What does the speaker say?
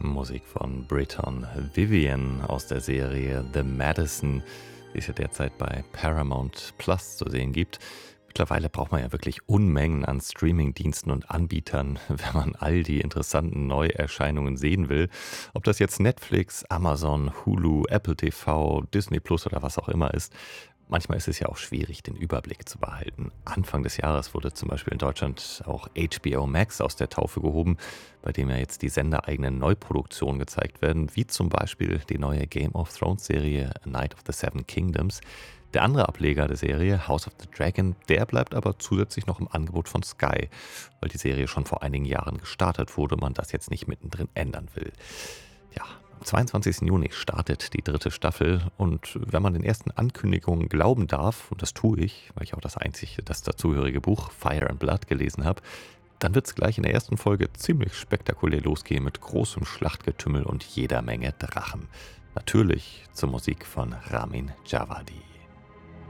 Musik von Britton Vivian aus der Serie The Madison, die es ja derzeit bei Paramount Plus zu sehen gibt. Mittlerweile braucht man ja wirklich Unmengen an Streamingdiensten und Anbietern, wenn man all die interessanten Neuerscheinungen sehen will. Ob das jetzt Netflix, Amazon, Hulu, Apple TV, Disney Plus oder was auch immer ist. Manchmal ist es ja auch schwierig, den Überblick zu behalten. Anfang des Jahres wurde zum Beispiel in Deutschland auch HBO Max aus der Taufe gehoben, bei dem ja jetzt die sendereigenen Neuproduktionen gezeigt werden, wie zum Beispiel die neue Game of Thrones Serie A Night of the Seven Kingdoms. Der andere Ableger der Serie, House of the Dragon, der bleibt aber zusätzlich noch im Angebot von Sky, weil die Serie schon vor einigen Jahren gestartet wurde und man das jetzt nicht mittendrin ändern will. Ja, am 22. Juni startet die dritte Staffel und wenn man den ersten Ankündigungen glauben darf, und das tue ich, weil ich auch das dazugehörige Buch Fire and Blood gelesen habe, dann wird es gleich in der ersten Folge ziemlich spektakulär losgehen mit großem Schlachtgetümmel und jeder Menge Drachen. Natürlich zur Musik von Ramin Djawadi.